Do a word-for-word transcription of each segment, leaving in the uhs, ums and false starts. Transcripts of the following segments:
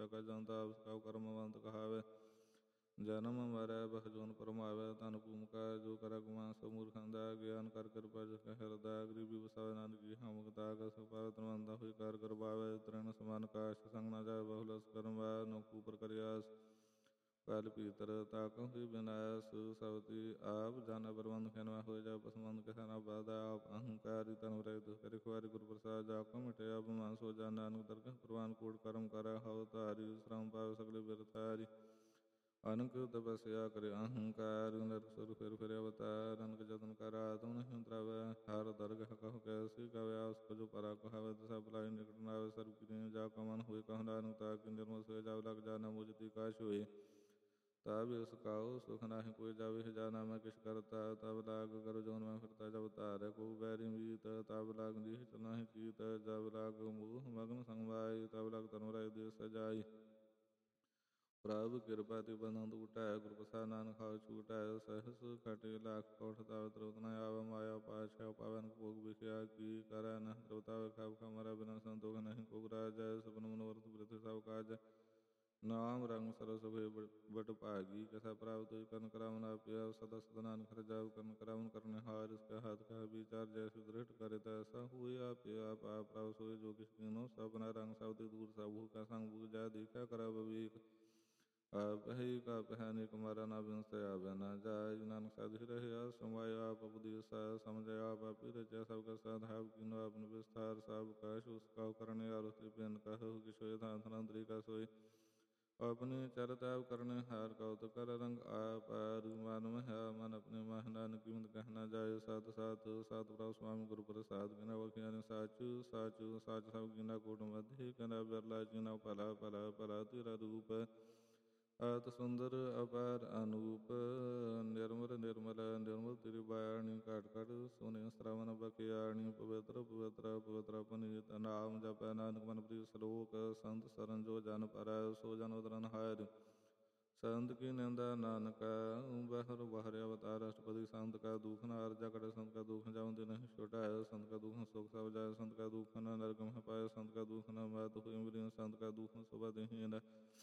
ਲੋਚਾ ਕਾ ਜਾਂਦਾ ਸਭ ਕਰਮਵੰਤ ਕਹਾਵੇ। ਜਨਮ ਮਰੈ ਬਖ ਜੂਨ ਪਰਮਾਵੇ ਧਨ ਭੂਮਿਕਾ ਜੋ ਕਰ ਗੁਮਾਨ ਸੋ ਮੂਰਖਾਂ ਦਾ ਗਿਆਨ ਕਰ ਕਿਰਪਾ ਜਿਸ ਕਾ ਹਿਰਦਾ ਗਰੀਬੀ ਵਸਾਵੇ ਨਾਨਕ ਜੀ ਹਮ ਤਾਕ ਸੁਪਾਰ ਤਨਵੰਦਾ ਹੋਈ ਕਾਰ ਕਰਵਾਵੇ ਤ੍ਰਿਣ ਸਮਾਨ ਕਾਸ਼ ਸੰਗ ਨਾ ਜਾਏ ਬਹੁਲਸ ਕਰਮ ਵਾ ਨੌਕੂ ਪਰ ਕਰਿਆਸ ਪਲ ਪੀਤਰ ਤਾਕੰ ਹੀ ਬਿਨਾਸ ਸਬਤੀ ਆਪ ਜਾਣਾ ਪ੍ਰਬੰਧ ਖੈਨਵਾ ਹੋਏ ਜਾ ਪਸਮੰਦ ਕਿਸਾਨਾ ਬਾਦਾ ਆਪ ਅਹੰਕਾਰੀ ਤਨ ਰਹੇ ਦੁਖ ਕਰਿ ਖੁਆਰੀ ਗੁਰ ਪ੍ਰਸਾਦ ਜਾ ਕੋ ਮਿਟਿਆ ਬਮਾਨ ਸੋ ਜਾ ਨਾਨਕ ਦਰਗਹ ਪ੍ਰਵਾਨ ਕੋਟ ਕਰਮ ਕਰਾ ਹਉ ਧਾਰੀ ਸ਼ਰਮ ਪਾਵੇ ਸਗਲੇ ਬਿਰਥਾਰੀ ਅਨਕ ਤਪਸਿਆ ਕਰੇ ਅਹੰਕਾਰ ਨਰਕ ਸੁਰ ਫਿਰ ਫਿਰ ਅਵਤਾਰ ਅਨਕ ਜਤਨ ਕਰ ਆਤਮ ਨਹੀਂ ਉਤਰਾਵੇ ਹਰ ਦਰਗਹ ਕਹੁ ਕੈਸੀ ਕਵੇ ਆਸ ਕਜੋ ਪਰਾ ਕਹਾਵੇ ਦਸਾ ਭਲਾਈ ਨਿਕਟ ਨਾਵੇ ਸਰਬ ਕੀ ਜਾ ਕਮਨ ਹੋਏ ਕਹੁ ਨਾਨਕ ਤਾ ਕਿ ਨਿਰਮਲ ਸੋਇ ਜਾਵ ਲਗ ਜਾਣਾ ਮੁਝਤੀ ਕਾਸ਼ ਹੋਏ ਤਾ ਵੀ ਉਸ ਕਾਉ ਸੁਖ ਨਾਹੀ ਕੋਈ ਜਾਵੇ ਜਾਣਾ ਮੈਂ ਕਿਛ ਕਰਤਾ ਤਬ ਲਾਗ ਕਰੋ ਜੋਨ ਮੈਂ ਫਿਰਤਾ ਜਬ ਧਾਰ ਕੋ ਬੈਰੀ ਮੀਤ ਤਬ ਲਾਗ ਜੀ ਚਲਾਹੀ ਚੀਤ ਜਬ ਲਾਗ ਮੂਹ ਮਗਨ ਸੰਗਵਾਈ ਤਬ ਲਾਗ ਤਨੁ ਰਾਇ ਦੇ ਸਜਾਈ ਪ੍ਰਭ ਕਿਰਪਾ ਤੇ ਬੰਦ ਉਟਾਇ ਗੁਰ ਪ੍ਰਸਾਦ ਨਾਨਕ ਖਾਉ ਛੂਟਾਇ ਸਹਸ ਖਟੇ ਲੱਖ ਕੋਠ ਤਵ ਤਰੁਤ ਨ ਆਵ ਮਾਇਆ ਪਾਛੈ ਪਾਵਨ ਭੋਗ ਵਿਖਿਆ ਕੀ ਕਰੈ ਨ ਤਰੁਤਾਵ ਖਾਬ ਖਮਰਾ ਬਿਨਾ ਸੰਤੋਖ ਨਹੀਂ ਕੋ ਰਾਜੈ ਸਪਨ ਮਨੋਰਥ ਬ੍ਰਿਥ ਸਭ ਕਾਜ ਨਾਮ ਰੰਗ ਸਰਸ ਹੋਏ ਬਟ ਭਾਗੀ ਕਥਾ ਪ੍ਰਾਪਤ ਹੋਈ ਕਰਨ ਕਰਾਵਨ ਪਿਆ ਸਦਾ ਸਦਾ ਨਾਨਕ ਰਜਾਉ ਕਰਨ ਕਰਾਵਨ ਕਰਨੇ ਹਾਰ ਇਸ ਕਾ ਹੱਥ ਕਾ ਵਿਚਾਰ ਜੈਸੇ ਦ੍ਰਿੜ ਕਰੇ ਤੈਸਾ ਹੋਏ ਆਪੇ ਆਪ ਆਪ ਪ੍ਰਭ ਸੋਏ ਜੋ ਕਿਛ ਕੀਨੋ ਸਪਨਾ ਰੰਗ ਸਭ ਤੇ ਦੂਰ ਸਭ ਹੋ ਕਾ ਸੰਗ ਬੂਝਾ ਦੇਖਿਆ ਕਰਾ ਬਵੇਕ ਆਪ ਹੀ ਕਾ ਪਹਿਨੀ ਕੁਮਾਰਾ ਨਾ ਬਿਨਸ ਆਵੇ ਨਾ ਜਾਇ ਨਾਨਕ ਸਾਧਿ ਰਹਿਆ ਸਮਾਇ ਆਪ ਉਪਦੇਸਾ ਸਮਝਿ ਆਪ ਆਪਿ ਰਚਿਆ ਸਭ ਕਾ ਸਾਧਾਵ ਕੀਨੋ ਆਪਨ ਵਿਸਥਾਰ ਸਭ ਕਾਸ਼ ਉਸ ਕਾ ਕਰਨੇ ਆਰੁਤਿ ਬਿਨ ਕਹੋ ਕਿਛ ਹੋਏ ਥਾਨ ਥਨੰਤਰੀ ਕਾ ਸੋਏ ਆਪਣੇ ਚਰਤ ਆਪ ਕਰਨੇ ਹਾਰ ਕਉਤ ਕਰ ਰੰਗ ਆਪ ਮਨ ਮਹਿ ਮਨ ਆਪਣੇ ਮਹ ਨਾਨਕ ਕੀਮਤ ਕਹਿਣਾ ਜਾਏ ਸਤ ਸਤ ਸਤ ਪ੍ਰਭ ਸੁਆਮੀ ਗੁਰੂ ਪ੍ਰਸਾਦ ਕਿਨਾ ਵਖਿਆ ਸਾਚੁ ਸਾਚੁ ਸਾਚ ਸਭ ਕੀਨਾ ਕੋਟ ਮਧਿ ਕਹਿੰਦਾ ਬਿਰਲਾ ਕੀਨਾ ਭਲਾ ਭਲਾ ਭਲਾ ਤੇਰਾ ਰੂਪ ਅਤ ਸੁੰਦਰ ਅਪਾਰ ਅਨੂਪ ਨਿਰਮਲ ਨਿਰਮਲ ਨਿਰਮਲ ਤੇਰੀ ਬਾਣੀ ਘਟ ਘਟ ਸੋਨੇ ਸ਼ਰਵਨ ਬਕਿਆਣੀ ਪਵਿੱਤਰ ਪਵਿੱਤਰ ਪਵਿੱਤਰ ਪਨੀਤ ਨਾਮ ਜਪੈ ਨਾਨਕ ਮਨ ਪ੍ਰਿਯ ਸਲੋਕ ਸੰਤ ਸਰਨ ਜੋ ਜਨ ਪਰੈ ਸੋ ਜਨ ਉਦਰਨ ਹਾਰਿ ਸੰਤ ਕੀ ਨਿੰਦਾ ਨਾਨਕ ਬਹਰ ਬਹਰ ਅਵਤਾਰ ਅਸ਼ਟਪਦੀ ਸੰਤ ਕਾ ਦੁਖ ਨ ਅਰਜਾ ਕਟੇ ਸੰਤ ਕਾ ਦੁਖ ਜਾਉ ਦਿਨ ਛੁਟਾਇ ਸੰਤ ਕਾ ਦੁਖ ਸੁਖ ਸਭ ਜਾਇ ਸੰਤ ਕਾ ਦੁਖ ਨ ਨਰਕ ਮਹਿ ਪਾਇ ਸੰਤ ਕਾ ਦੁਖ ਨ ਮਤ ਹੋਇ ਮ੍ਰਿਯ ਸੰਤ ਕਾ ਦੁਖ ਸੁਭਾ ਦੇਹੀਨ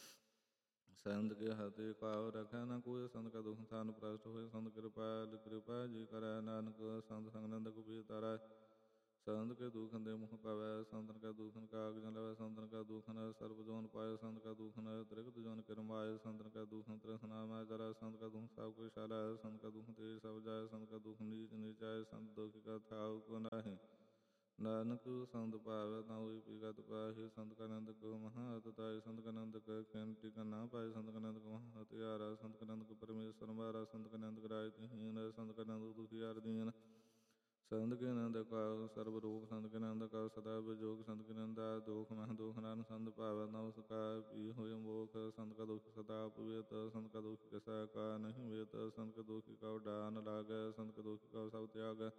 ਸੰਤ ਕੇ ਹਤੇ ਕਾਉ ਰਖੈ ਨ ਕੋਈ ਸੰਤ ਕਾ ਦੁਖ ਥਾਨ ਪ੍ਰਸਟ ਹੋਏ ਸੰਤ ਕਿਰਪਾਲ ਕਿਰਪਾ ਜੀ ਕਰੈ ਨਾਨਕ ਸੰਤ ਸੰਗ ਨੰਦ ਕੁਪੀ ਤਰੈ ਸੰਤ ਕੇ ਦੁਖ ਦੇ ਮੁਖ ਪਵੈ ਸੰਤਨ ਕਾ ਦੁਖਨ ਕਾਗ ਜਨ ਲਵੈ ਸੰਤਨ ਕਾ ਦੁਖਨ ਸਰਬ ਜੋਨ ਪਾਏ ਸੰਤ ਕਾ ਦੁਖਨ ਤ੍ਰਿਗਤ ਜੋਨ ਕਿਰਮਾਏ ਸੰਤਨ ਕਾ ਦੁਖਨ ਤ੍ਰਿਸਨਾ ਮੈ ਜਰੈ ਸੰਤ ਕਾ ਦੁਖ ਸਭ ਕੋਈ ਸ਼ਾਲੈ ਸੰਤ ਕਾ ਦੁਖ ਤੇਜ ਸਭ ਜਾਏ ਸੰਤ ਕਾ ਦੁਖ ਨੀਚ ਨੀਚਾਏ ਸੰਤ ਦੁਖ ਕਾ ਥਾਉ ਕੋ ਨਾਹਿ ਨਾਨਕ ਸੰਤ ਭਾਵੈ ਤਾ ਹੋਈ ਵਿਗਤ ਪਾਹੀ ਸੰਤ ਕਾ ਨੰਦ ਕੋ ਮਹਾ ਅਤਿ ਸੰਤ ਕਾ ਨੰਦ ਕੈ ਕਿਨ ਟਿਕਨ ਨਾ ਪਾਏ ਸੰਤ ਕਾ ਨੰਦ ਕੋ ਮਹਾ ਹਤਿਆਰਾ ਸੰਤ ਕਾ ਨੰਦ ਕੋ ਪਰਮੇਸ਼ਰ ਮਾਰਾ ਸੰਤ ਕਾ ਨੰਦ ਕਰਾਇ ਤਹੀਨ ਸੰਤ ਕਾ ਨੰਦ ਦੁਖੀਆਰ ਦੀਨ ਸੰਤ ਕੇ ਨੰਦ ਕਾ ਸਰਬ ਰੋਗ ਸੰਤ ਕੇ ਨੰਦ ਕਾ ਸਦਾ ਵਿਜੋਗ ਸੰਤ ਕੇ ਨੰਦਾ ਦੋਖ ਮਹ ਦੋਖ ਨਾਨ ਸੰਤ ਭਾਵੈ ਤਾ ਉਸ ਕਾ ਪੀ ਹੋਇ ਮੋਖ ਸੰਤ ਕਾ ਦੁਖ ਸਦਾ ਪਵੇਤ ਸੰਤ ਕਾ ਦੁਖ ਕਿਸੈ ਕਾ ਨਹੀਂ ਵੇਤ ਸੰਤ ਕਾ ਦੁਖ ਕਉ ਡਾਨ ਲਾਗੈ ਸੰਤ ਕਾ ਦੁਖ ਕਉ ਸਭ ਤਿਆਗੈ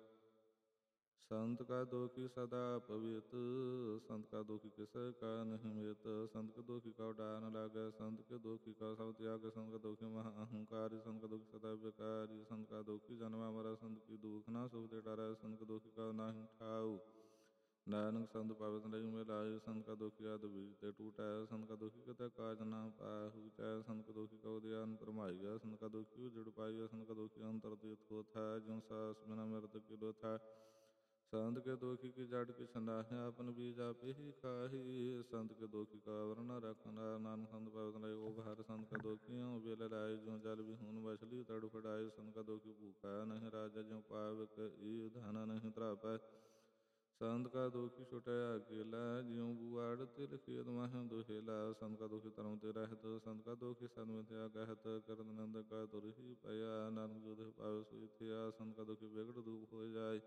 ਸੰਤ ਕਾ ਦੁਖੀ ਸਦਾ ਪਵਿੱਤ ਸੰਤ ਕਾ ਦੁਖੀ ਕਿਸੈ ਕਾ ਨਹੀਂ ਮਿਤ ਸੰਤ ਕਾ ਦੁਖੀ ਕਉ ਡਾਨ ਲਾਗੈ ਸੰਤ ਕੇ ਦੁਖੀ ਕਉ ਸਭ ਤਿਆਗੈ ਸੰਤ ਕਾ ਦੁਖੀ ਮਹਾ ਅਹੰਕਾਰੀ ਸੰਤ ਕਾ ਦੁਖੀ ਸਦਾ ਵਿਕਾਰੀ ਸੰਤ ਕਾ ਦੁਖੀ ਜਨਮੈ ਮਰੈ ਸੰਤ ਕੀ ਦੁਖ ਨਾ ਸੁਖ ਤੇ ਡਰੈ ਸੰਤ ਕਾ ਦੁਖੀ ਕਉ ਨਾਹੀ ਠਾਉ ਨਾਨਕ ਸੰਤ ਪਾਵਤ ਨਹੀਂ ਮਿਲਾਇ ਸੰਤ ਕਾ ਦੁਖੀ ਆਦਿ ਬੀਜ ਤੇ ਟੂਟੈ ਸੰਤ ਕਾ ਦੁਖੀ ਕਿਤੇ ਕਾਜ ਨਾ ਪਾਹੂ ਚੈ ਸੰਤ ਕਾ ਦੁਖੀ ਕਉ ਦਿਆਨ ਭਰਮਾਈਆ ਸੰਤ ਕਾ ਦੁਖੀ ਉਜੜ ਪਾਈਆ ਸੰਤ ਕਾ ਦੁਖੀ ਅੰਤਰ ਤੀਰਥ ਹੋਥੈ ਜਿਉ ਸਾਸ ਬਿਨਾ ਮਿਰਤ ਕੀ ਲੋਥੈ ਸੰਤ ਕੇ ਦੁਖੀ ਕੀ ਜੜ ਕਿਛ ਨਾਹਿ ਆਪਨ ਬੀਜ ਆਪੇ ਹੀ ਖਾਹੀ ਸੰਤ ਕੇ ਦੁਖੀ ਕਾ ਵਰਨ ਰਖਨ ਨਾਨਕ ਸੰਤ ਪਾਵਤ ਨਹੀਂ ਓਗ ਹਰ ਸੰਤ ਕਾ ਦੁਖੀਆਂ ਵੇਲ ਲਾਇ ਜਿਉ ਜਲ ਵਿਹੂਨ ਮਛਲੀ ਤੜ ਫੜਾਏ ਸੰਤ ਕਾ ਦੁਖੀ ਭੂਖਾ ਨਹੀਂ ਰਾਜਾ ਜਿਉ ਪਾਵਕ ਈ ਧਨ ਨਹੀਂ ਧਰਾਪੈ ਸੰਤ ਕਾ ਦੁਖੀ ਛੁਟਿਆ ਅਕੇਲਾ ਜਿਉ ਬੂਆੜ ਤਿਲ ਖੇਤ ਮਹਿ ਦੁਹੇਲਾ ਸੰਤ ਕਾ ਦੁਖੀ ਧਰਮ ਤੇ ਰਹਿਤ ਸੰਤ ਕਾ ਦੁਖੀ ਸਦ ਮਿਥਿਆ ਕਹਿਤ ਕਰਤ ਨੰਦ ਕਾ ਤੁਰਹੀ ਪਿਆ ਨਾਨਕ ਜੋ ਦੇਹ ਪਾਵੇ ਸੋਈ ਥਿਆ ਸੰਤ ਕਾ ਦੁਖੀ ਬਿਗੜ ਦੂਪ ਹੋ ਜਾਏ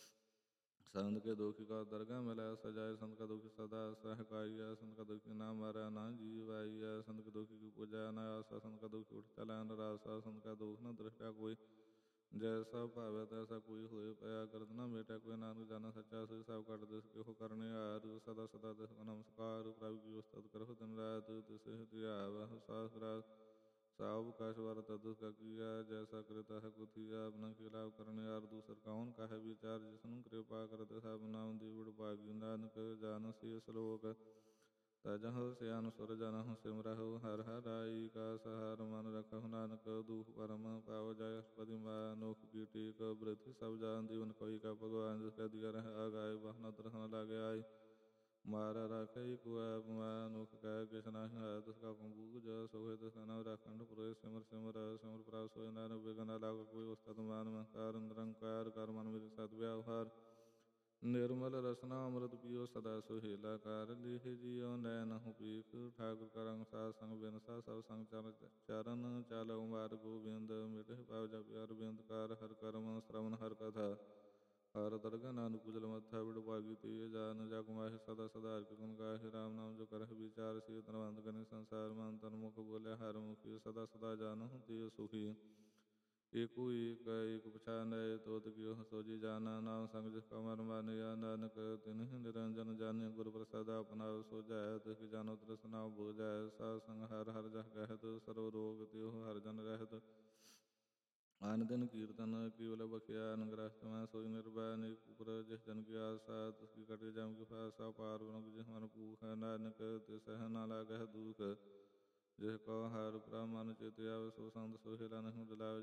ਸੰਤ ਕੇ ਦੁਖੀ ਕਾ ਦਰਗਾਹ ਮਿਲੈ ਸਜਾਏ ਸੰਤ ਕਾ ਦੁਖੀ ਸਦਾ ਸਹਕਾਈਆ ਸੰਤ ਕਾ ਦੁਖੀ ਨਾ ਮਰੈ ਨਾ ਜੀਵਾਈਆ ਸੰਤ ਕੇ ਦੁਖੀ ਕੀ ਪੂਜਾ ਨਾ ਆਸਾ ਸੰਤ ਕਾ ਦੁਖੀ ਉਠ ਚਲੈ ਨ ਰਾਸਾ ਸੰਤ ਕਾ ਦੁਖ ਨ ਦ੍ਰਿਸ਼ਟਾ ਕੋਈ ਜੈਸਾ ਭਾਵੈ ਤੈਸਾ ਕੋਈ ਹੋਏ ਪਿਆ ਕਰਤ ਨਾ ਮੇਟਾ ਕੋਈ ਨਾਨਕ ਜਾਣਾ ਸੱਚਾ ਸੋਈ ਸਭ ਕੱਟ ਦਿਸ ਕਿਹੋ ਕਰਨੇ ਹਾਰ ਸਦਾ ਸਦਾ ਤਿਸ ਕੋ ਨਮਸਕਾਰ ਪ੍ਰਭੁ ਕੀ ਉਸਤਤ ਕਰਹੁ ਦਿਨ ਰਾਤ ਤਿਸਹਿ ਧਿਆਵਹੁ ਸਾਸ ਰਾਤ ਸਾਵ ਕਾਸ਼ ਵਰ ਤਦੁ ਕਾ ਕੀਆ ਜੈਸਾ ਕ੍ਰਿਤਾ ਹੈ ਕੁਥੀਆ ਆਪਣਾ ਕੀ ਲਾਭ ਕਰਨੇ ਹਾਰ ਦੂਸਰ ਕੌਣ ਕਾਹੈ ਵਿਚਾਰ ਜਿਸਨੂੰ ਕਿਰਪਾ ਕਰਤ ਸਭ ਨਾਮ ਦੀ ਵਡ ਭਾਗੀ ਨਾਨਕ ਜਾਨ ਸੇ ਸਲੋਕ ਤਜਹੁ ਸਿਆਨ ਸੁਰ ਜਨਹੁ ਸਿਮਰਹੁ ਹਰਿ ਹਰਿ ਰਾਈ ਕਾ ਸਹਾਰ ਮਨ ਰਖਹੁ ਨਾਨਕ ਦੂਖ ਪਰਮ ਪਾਵ ਜੈ ਪਦਿ ਮਾਨੁਖ ਕੀ ਟੇਕ ਬ੍ਰਿਥਿ ਸਭ ਜਾਨ ਜੀਵਨ ਕੋਈ ਕਾ ਭਗਵਾਨ ਜਿਸ ਕਾ ਦਿਆ ਰਹਿ ਆਗਾਏ ਬਹਨਾ ਦਰਹਨ ਲਾਗੇ ਆਈ ਮਾਰਾ ਰਾਖੈ ਕੋ ਆਪ ਮਾਨੁਖ ਕੈ ਕਿਛ ਨਾਹਿ ਹੈ ਤਿਸ ਕਾ ਕੰਬੂਜ ਸੋਹਿ ਤਿਸ ਕਾ ਨਾਮ ਰਾਖੰਡ ਪੁਰੇ ਸਿਮਰ ਸਿਮਰ ਸਿਮਰ ਪ੍ਰਭ ਸੋਇ ਨਾਨਕ ਬਿਗਨ ਨਾ ਲਾਗ ਕੋਈ ਉਸਤਤ ਮਾਨ ਮਹੰਕਾਰ ਨਿਰੰਕਾਰ ਕਰ ਮਨ ਮੇਰੇ ਸਤ ਵਿਆਵਹਾਰ ਨਿਰਮਲ ਰਸਨਾ ਅੰਮ੍ਰਿਤ ਪੀਓ ਸਦਾ ਸੁਹੇਲਾ ਕਰ ਲਿਹ ਜੀਉ ਨੈਨਹੁ ਪੀਖ ਠਾਕੁਰ ਕਰੰਗ ਸਾਧ ਸੰਗ ਬਿਨਸਾ ਸਭ ਸੰਗ ਚਰਨ ਚਰਨ ਚਾਲਉ ਮਾਰ ਗੋਬਿੰਦ ਮਿਟਹਿ ਪਾਵ ਜਪ ਅਰਬਿੰਦ ਕਾਰ ਹਰ ਕਰਮ ਸ਼ਰਵਨ ਹਰ ਕਥਾ ਹਰ ਦਰਗਹ ਨਾਨਕ ਕੁਜਲ ਮੱਥਾ ਵਿੜ ਭਾਗੀ ਤੇ ਜਾਨ ਜਗ ਮਾਹਿ ਸਦਾ ਸਦਾ ਹਰਿ ਗੁਣ ਗਾਹਿ ਰਾਮ ਨਾਮ ਜੋ ਕਰਹਿ ਵਿਚਾਰ ਸੇ ਤਨਵੰਤ ਕਰੇ ਸੰਸਾਰ ਮਨ ਤਨ ਮੁਖ ਬੋਲੇ ਹਰਿ ਮੁਖੀ ਸਦਾ ਸਦਾ ਜਾਨਹੁ ਤੇ ਸੁਖੀ ਏਕੋ ਏਕ ਏਕ ਪਛਾਨੈ ਤੋਤ ਕਿਉ ਸੋਜੀ ਜਾਨਾ ਨਾਮ ਸੰਗ ਜਿਸ ਕਾ ਮਨ ਮਾਨਿਆ ਨਾਨਕ ਤਿਨਿ ਨਿਰੰਜਨ ਜਾਣਿ ਗੁਰ ਪ੍ਰਸਾਦ ਆਪਣਾ ਸੋਝੈ ਤਿਸ ਜਾਨੋ ਤ੍ਰਿਸ਼ਨਾ ਬੁਝੈ ਸਾਧ ਸੰਗ ਹਰਿ ਹਰਿ ਜਹ ਕਹਿਤ ਸਰਬ ਰੋਗ ਤਿਉ ਹਰਿ ਜਨ ਰਹਿਤ ਆਨ ਦਿਨ ਕੀਰਤਨ ਕੇਵਲ ਬਖਿਆ ਅਨਗ੍ਰਸਤ ਮੈਂ ਸੋਈ ਨਿਰਭੈ ਅਨੇਕ ਉਪਰ ਜਿਸ ਜਨ ਕੀ ਆਸਾ ਤਿਸ ਕੀ ਕਟੇ ਜਮ ਕੀ ਫਾਸਾ ਪਾਰ ਬ੍ਰਹਮ ਜਿਸ ਮਨ ਪੂਖ ਨਾਨਕ ਤਿਸ ਸਹਿ ਨਾ ਲਾਗਹਿ ਦੁਖ ਜਿਸ ਕੋ ਹਰਿ ਪ੍ਰਭ ਮਨ ਚਿਤਿ ਆਵੈ ਸੋ ਸੰਤ ਸੋਹਿਲਾ ਨਹਿ ਜਲਾਵ